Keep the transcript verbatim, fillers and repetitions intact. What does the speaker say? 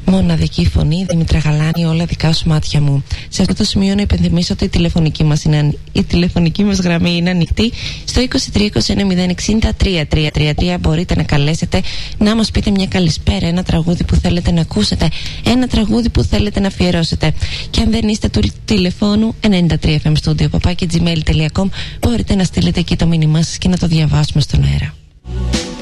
Μοναδική φωνή, Δήμητρα Γαλάνη, όλα δικά σου μάτια μου. Σε αυτό το σημείο να υπενθυμίσω ότι η τηλεφωνική μας, είναι, η τηλεφωνική μας γραμμή είναι ανοιχτή στο είκοσι τρία είκοσι ένα μηδέν εξήντα τρία τρία τρία τρία. Μπορείτε να καλέσετε, να μας πείτε μια καλησπέρα, ένα τραγούδι που θέλετε να ακούσετε, ένα τραγούδι που θέλετε να αφιερώσετε. Και αν δεν είστε του τηλεφώνου, ενενήντα τρία εφ εμ studio παπάκι τζι μέιλ τελεία κομ, μπορείτε να στείλετε εκεί το μήνυμά σας και να το διαβάσουμε στον αέρα.